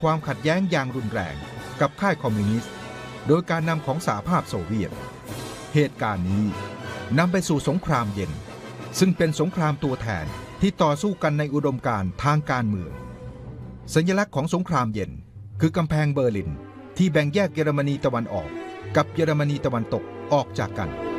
ความขัดแย้งอย่างรุนแรงกับค่ายคอมมิวนิสต์โดยการนำของสหภาพโซเวียตเหตุการณ์นี้นำไปสู่สงครามเย็นซึ่งเป็นสงครามตัวแทนที่ต่อสู้กันในอุดมการณ์ทางการเมืองสัญลักษณ์ของสงครามเย็นคือกำแพงเบอร์ลินที่แบ่งแยกเยอรมนีตะวันออกกับเยอรมนีตะวันตกออกจากกัน